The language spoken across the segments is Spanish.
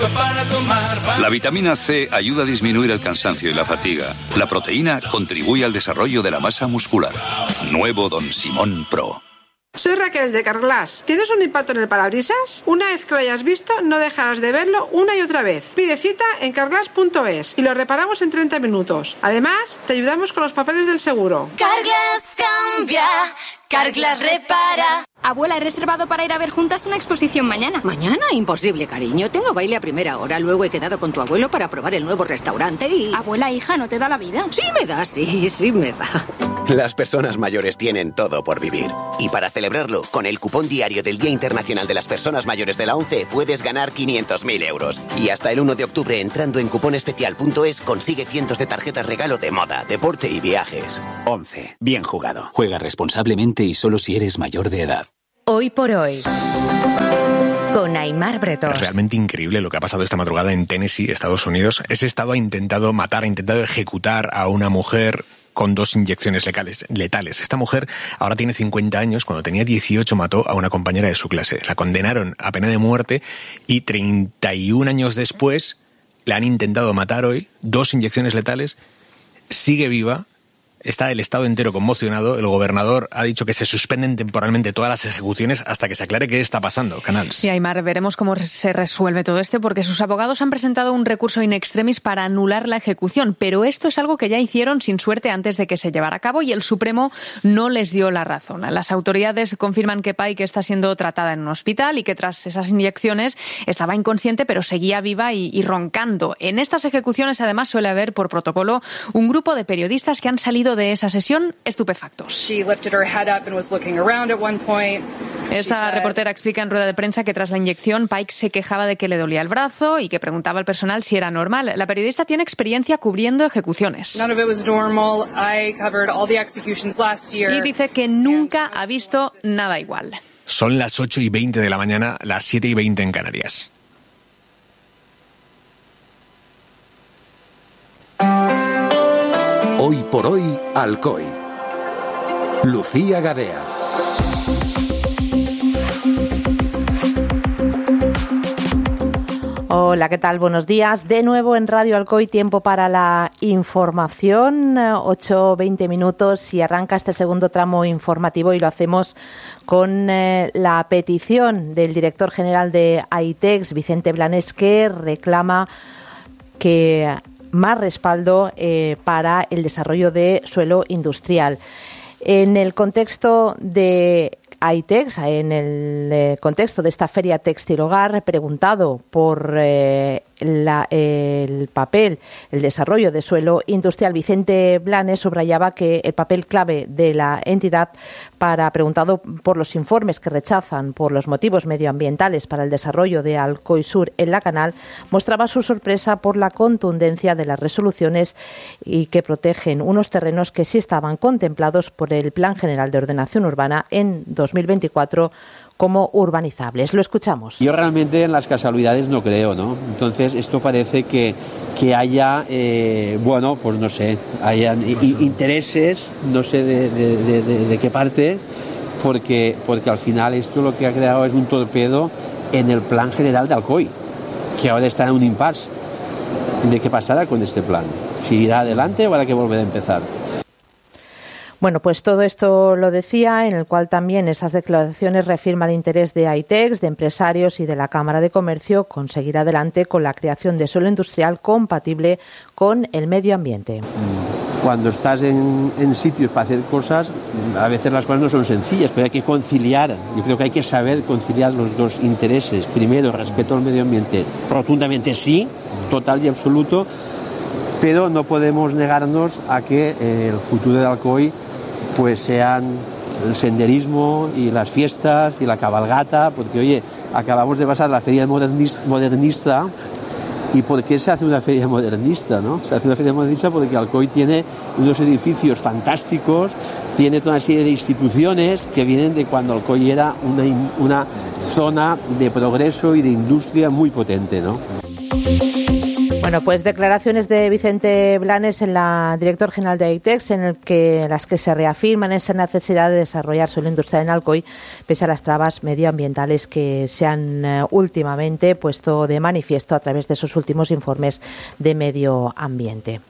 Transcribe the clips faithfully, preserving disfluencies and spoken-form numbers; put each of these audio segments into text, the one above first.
La vitamina C ayuda a disminuir el cansancio y la fatiga. La proteína contribuye al desarrollo de la masa muscular. Nuevo Don Simón Pro. Soy Raquel de Carglass. ¿Tienes un impacto en el parabrisas? Una vez que lo hayas visto, no dejarás de verlo una y otra vez. Pide cita en carglass punto es y lo reparamos en treinta minutos. Además, te ayudamos con los papeles del seguro. Carglass cambia, Carglass repara. Abuela, he reservado para ir a ver juntas una exposición mañana. ¿Mañana? Imposible, cariño. Tengo baile a primera hora. Luego he quedado con tu abuelo para probar el nuevo restaurante y... Abuela, hija, ¿no te da la vida? Sí me da, sí, sí me da. Las personas mayores tienen todo por vivir. Y para celebrarlo, con el cupón diario del Día Internacional de las Personas Mayores de la ONCE puedes ganar quinientos mil euros. Y hasta el uno de octubre, entrando en cupón especial punto es, consigue cientos de tarjetas regalo de moda, deporte y viajes. ONCE. Bien jugado. Juega responsablemente y solo si eres mayor de edad. Hoy por hoy, con Aimar Bretós. Es realmente increíble lo que ha pasado esta madrugada en Tennessee, Estados Unidos. Ese estado ha intentado matar, ha intentado ejecutar a una mujer con dos inyecciones letales, letales. Esta mujer ahora tiene cincuenta años. Cuando tenía dieciocho mató a una compañera de su clase. La condenaron a pena de muerte y treinta y un años después la han intentado matar hoy. Dos inyecciones letales. Sigue viva. Está el estado entero conmocionado. El gobernador ha dicho que se suspenden temporalmente todas las ejecuciones hasta que se aclare qué está pasando. Canals. Sí, Aimar, veremos cómo se resuelve todo esto, porque sus abogados han presentado un recurso in extremis para anular la ejecución, pero esto es algo que ya hicieron sin suerte antes de que se llevara a cabo y el Supremo no les dio la razón. Las autoridades confirman que Pike está siendo tratada en un hospital y que tras esas inyecciones estaba inconsciente, pero seguía viva y, y roncando. En estas ejecuciones, además, suele haber por protocolo un grupo de periodistas que han salido de esa sesión estupefactos. Esta reportera explica en rueda de prensa que tras la inyección Pike se quejaba de que le dolía el brazo y que preguntaba al personal si era normal. La periodista tiene experiencia cubriendo ejecuciones. Y dice que nunca ha visto nada igual. Son las ocho y veinte de la mañana, las siete y veinte en Canarias. Hoy por hoy, Alcoy. Lucía Gadea. Hola, ¿qué tal? Buenos días. De nuevo en Radio Alcoy, tiempo para la información. ocho veinte minutos y arranca este segundo tramo informativo y lo hacemos con eh, la petición del director general de AITEX, Vicente Blanes, que reclama que más respaldo eh, para el desarrollo de suelo industrial. En el contexto de AITEX, en el eh, contexto de esta Feria Textil Hogar, preguntado por eh, la, eh, el papel, el desarrollo de suelo industrial, Vicente Blanes subrayaba que el papel clave de la entidad, para preguntado por los informes que rechazan por los motivos medioambientales para el desarrollo de Alcoy Sur en la Canal, mostraba su sorpresa por la contundencia de las resoluciones y que protegen unos terrenos que sí estaban contemplados por el Plan General de Ordenación Urbana en dos mil veinticuatro como urbanizables. Lo escuchamos. Yo realmente en las casualidades no creo, ¿no? Entonces esto parece que, que haya, eh, bueno, pues no sé, hayan intereses, no sé de, de, de, de, de qué parte, porque, porque al final esto lo que ha creado es un torpedo en el plan general de Alcoy, que ahora está en un impasse. ¿De qué pasará con este plan? ¿Si irá adelante o habrá que volver a empezar? Bueno, pues todo esto lo decía, en el cual también esas declaraciones reafirman el interés de AITEX, de empresarios y de la Cámara de Comercio conseguir adelante con la creación de suelo industrial compatible con el medio ambiente. Cuando estás en, en sitios para hacer cosas, a veces las cosas no son sencillas, pero hay que conciliar. Yo creo que hay que saber conciliar los dos intereses. Primero, respeto al medio ambiente, rotundamente sí, total y absoluto, pero no podemos negarnos a que eh, el futuro de Alcoy pues sean el senderismo y las fiestas y la cabalgata, porque oye, acabamos de pasar la feria modernista. ¿Y por qué se hace una feria modernista, no? Se hace una feria modernista porque Alcoy tiene unos edificios fantásticos, tiene toda una serie de instituciones que vienen de cuando Alcoy era una, una zona de progreso y de industria muy potente, ¿no? Bueno, pues declaraciones de Vicente Blanes, en la director general de Aitex, en el que las que se reafirman esa necesidad de desarrollar suelo industrial en Alcoy, pese a las trabas medioambientales que se han uh, últimamente puesto de manifiesto a través de sus últimos informes de medio ambiente.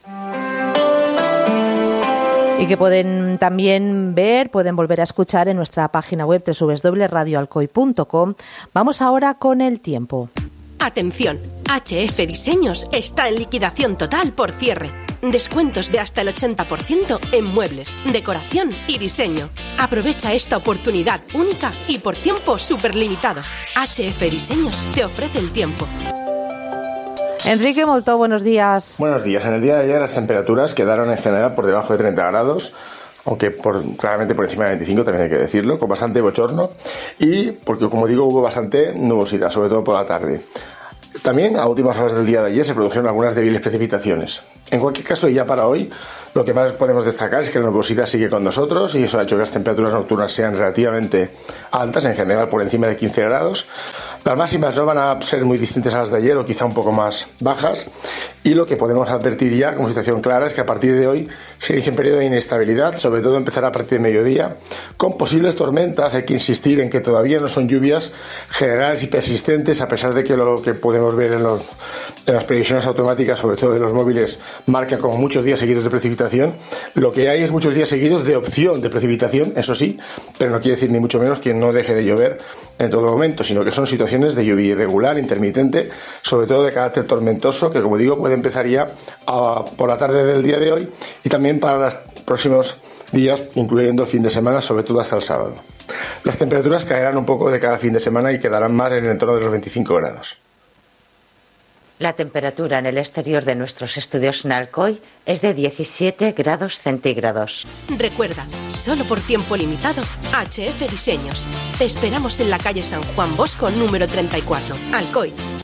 Y que pueden también ver, pueden volver a escuchar en nuestra página web doble u doble u doble u punto radio alcoy punto com. Vamos ahora con el tiempo. Atención, H F Diseños está en liquidación total por cierre. Descuentos de hasta el ochenta por ciento en muebles, decoración y diseño. Aprovecha esta oportunidad única y por tiempo superlimitado. H F Diseños te ofrece el tiempo. Enrique Moltó, buenos días. Buenos días. En el día de ayer las temperaturas quedaron en general por debajo de treinta grados, aunque por, claramente por encima de veinticinco, también hay que decirlo, con bastante bochorno, y porque, como digo, hubo bastante nubosidad, sobre todo por la tarde. También a últimas horas del día de ayer se produjeron algunas débiles precipitaciones. En cualquier caso, ya para hoy, lo que más podemos destacar es que la nubosidad sigue con nosotros y eso ha hecho que las temperaturas nocturnas sean relativamente altas, en general por encima de quince grados. Las máximas no van a ser muy distintas a las de ayer o quizá un poco más bajas, y lo que podemos advertir ya como situación clara es que a partir de hoy se inicia un periodo de inestabilidad, sobre todo empezará a partir de mediodía, con posibles tormentas. Hay que insistir en que todavía no son lluvias generales y persistentes, a pesar de que lo que podemos ver en, los, en las previsiones automáticas, sobre todo de los móviles, marca como muchos días seguidos de precipitación. Lo que hay es muchos días seguidos de opción de precipitación, eso sí, pero no quiere decir ni mucho menos que no deje de llover en todo momento, sino que son situaciones de lluvia irregular, intermitente, sobre todo de carácter tormentoso, que como digo puede empezar ya a, por la tarde del día de hoy y también para los próximos días, incluyendo el fin de semana, sobre todo hasta el sábado. Las temperaturas caerán un poco de cada fin de semana y quedarán más en el entorno de los veinticinco grados. La temperatura en el exterior de nuestros estudios en Alcoy es de diecisiete grados centígrados. Recuerda, solo por tiempo limitado, H F Diseños. Te esperamos en la calle San Juan Bosco número treinta y cuatro, Alcoy.